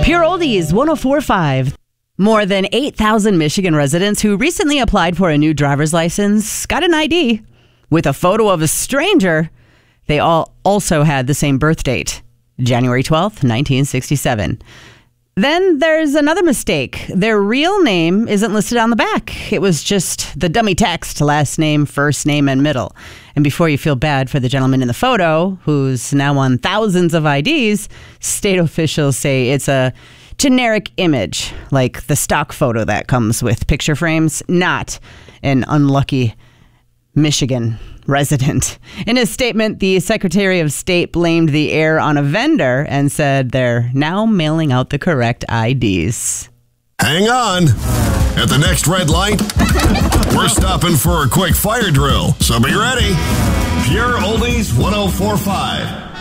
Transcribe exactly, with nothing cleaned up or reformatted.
Pure Oldies one oh four point five. More than eight thousand Michigan residents who recently applied for a new driver's license got an I D with a photo of a stranger. They all also had the same birth date, January twelfth, nineteen sixty-seven. Then there's another mistake. Their real name isn't listed on the back. It was just the dummy text, last name, first name, and middle. And before you feel bad for the gentleman in the photo, who's now on thousands of I Ds, state officials say it's a generic image, like the stock photo that comes with picture frames, not an unlucky Michigan resident. In a statement, the Secretary of State blamed the error on a vendor and said they're now mailing out the correct I Ds. Hang on. At the next red light, we're stopping for a quick fire drill, so be ready. Pure Oldies one oh four point five.